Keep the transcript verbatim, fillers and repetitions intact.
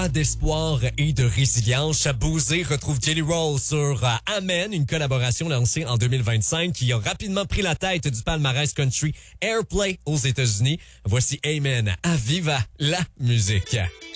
D'espoir et de résilience, Boosé retrouve Jelly Roll sur euh, Amen, une collaboration lancée en deux mille vingt-cinq qui a rapidement pris la tête du palmarès country Airplay aux États-Unis. Voici Amen à Viva la musique.